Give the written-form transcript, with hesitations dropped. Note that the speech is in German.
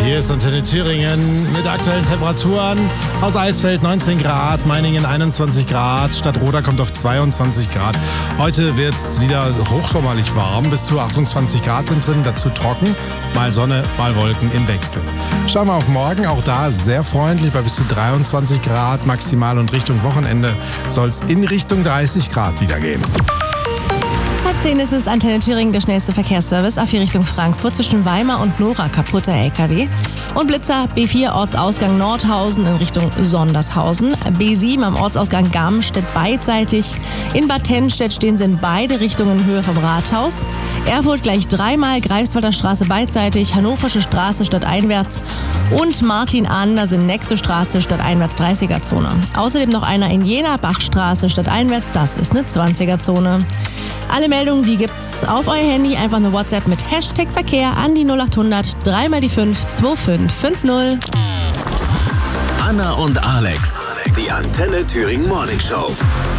Hier ist Antenne Thüringen mit aktuellen Temperaturen. Aus Eisfeld 19 Grad, Meiningen 21 Grad, Stadtroda kommt auf 22 Grad. Heute wird es wieder hochsommerlich warm, bis zu 28 Grad sind drin, dazu trocken, mal Sonne, mal Wolken im Wechsel. Schauen wir auf morgen, auch da sehr freundlich, bei bis zu 23 Grad maximal und Richtung Wochenende soll es in Richtung 30 Grad wieder gehen. 10 ist es, Antenne Thüringen, der schnellste Verkehrsservice. A4 Richtung Frankfurt zwischen Weimar und Nora, kaputter LKW. Und Blitzer, B4 Ortsausgang Nordhausen in Richtung Sondershausen. B7 am Ortsausgang Garmstedt beidseitig. In Bad Tennstedt stehen sie in beide Richtungen in Höhe vom Rathaus. Erfurt gleich dreimal, Greifswalder Straße beidseitig, Hannoversche Straße stadteinwärts und Martin Andersen Nexo Straße stadteinwärts 30er-Zone. Außerdem noch einer in Jena, Bachstraße stadteinwärts, das ist eine 20er-Zone. Alle Meldungen, die gibt's auf euer Handy, einfach eine WhatsApp mit Hashtag Verkehr an die 0800 3 mal die 5 2550. Anna und Alex, die Antenne Thüringen Morning Show.